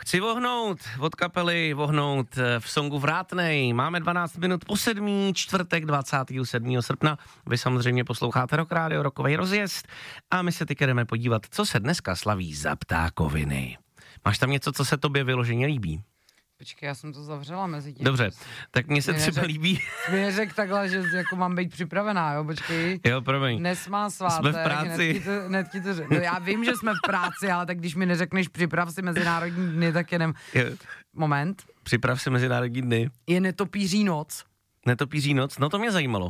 Chci vohnout od kapely, vohnout v songu Vrátnej. Máme 12 minut po 7. čtvrtek 27. srpna. Vy samozřejmě posloucháte Rock Radio, rokovej rozjezd a my se teď jdeme podívat, co se dneska slaví za ptákoviny. Máš tam něco, co se tobě vyloženě líbí? Počkej, já jsem to zavřela mezi tím. Dobře, tak mně se třeba líbí. Mě neřek takhle, že jako mám být připravená, jo, počkej. Jo, promiň. Dnes má svátek. Jsme v práci. Hned ti to no já vím, že jsme v práci, ale tak když mi neřekneš připrav si mezinárodní dny, tak jenom... Moment. Připrav si mezinárodní dny. Je netopíří noc. Netopíří noc? No to mě zajímalo.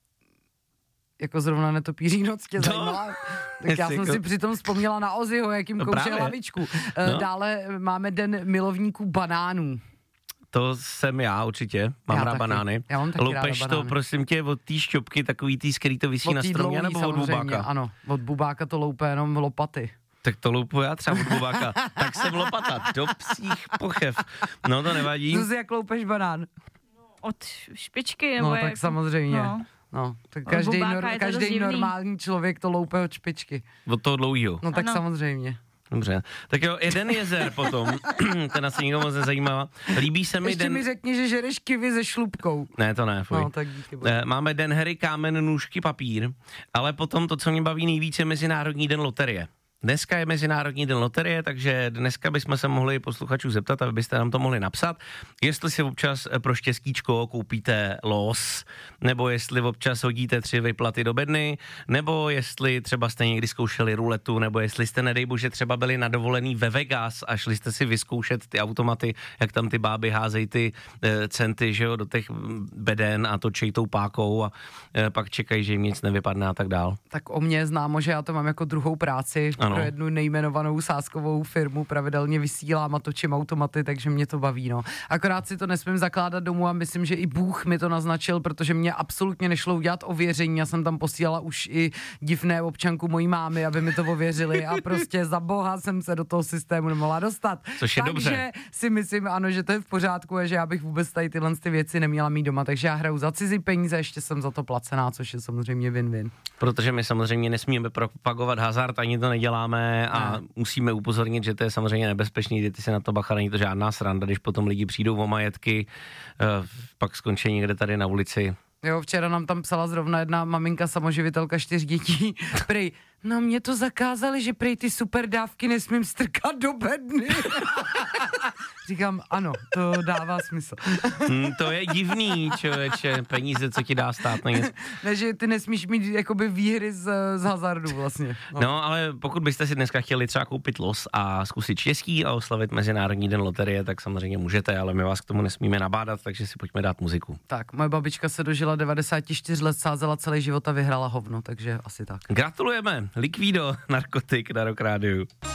Jako zrovna netopíří noc tě zajímala. Tak já jsem si přitom vzpomněla na Ozzyho, jakým kouše lavičku. Dále máme den milovníků banánů. To jsem já určitě, mám rád banány. Já mám taky Loupeš ráda to, banány. prosím tě, od té šťopky, takový tý, který to visí na stromě, nebo od bubáka? Ano, od bubáka to loupe jenom lopaty. Tak to loupu já třeba od bubáka. Tak jsem lopata, do psích pochev. No to nevadí. Zuzi, jak loupeš banán? Od špičky, nebo no, jak? tak samozřejmě. No, tak každý normální člověk to loupe od špičky. Od toho dlouhýho. No tak samozřejmě. Dobře. Tak jo, jeden jezer potom, ten asi nikdo moc nezajímá. Líbí se mi ještě mi řekni, že žereš kivy se šlupkou. Ne, to ne, fuj. No, tak díky. Máme den hry, kámen, nůžky, papír, ale potom to, co mě baví nejvíce, je Mezinárodní den loterie. Dneska je Mezinárodní den loterie, takže dneska bychom se mohli posluchačů zeptat, aby byste nám to mohli napsat, jestli si občas pro štěstíčko koupíte los, nebo jestli občas hodíte 3 vyplaty do bedny, nebo jestli třeba jste někdy zkoušeli ruletu, nebo jestli jste, nedej bože, třeba byli na dovolený ve Vegas a šli jste si vyzkoušet ty automaty, jak tam ty báby házejí ty centy, že jo, do těch beden a točej tou pákou a pak čekají, že jim nic nevypadne a tak dál. Tak o mě je známo, že já to mám jako druhou práci. Pro jednu nejmenovanou sázkovou firmu pravidelně vysílám a točím automaty, takže mě to baví, no. Akorát si to nesmím zakládat domů a myslím, že i Bůh mi to naznačil, protože mě absolutně nešlo udělat ověření. Já jsem tam posílala už i divné občanku mojí mámy, aby mi to ověřili a prostě za boha jsem se do toho systému nemohla dostat. Což je takže dobře. Si myslím, ano, že to je v pořádku a že já bych vůbec tady tyhle ty věci neměla mít doma, takže já hraju za cizí peníze, ještě jsem za to placená, což je samozřejmě win-win. Protože my samozřejmě nesmíme propagovat hazard, ani to neděláme a musíme upozornit, že to je samozřejmě nebezpečný, že ty si na to bacha, není to žádná sranda, když potom lidi přijdou o majetky, pak skončí někde tady na ulici. Jo, včera nám tam psala zrovna jedna maminka samoživitelka 4 dětí, prej, no mě to zakázali, že prej ty super dávky nesmím strkat do bedny. Říkám, ano, to dává smysl. To je divný, člověče, peníze, co ti dá stát na nic. Ne, že ty nesmíš mít jakoby výhry z hazardu vlastně. No, ale pokud byste si dneska chtěli třeba koupit los a zkusit štěstí a oslavit Mezinárodní den loterie, tak samozřejmě můžete, ale my vás k tomu nesmíme nabádat, takže si pojďme dát muziku. Tak, moje babička se dožila 94 let, sázela celý život a vyhrála hovno, takže asi tak. Gratulujeme, Liquido, narkotik na Rock Radio.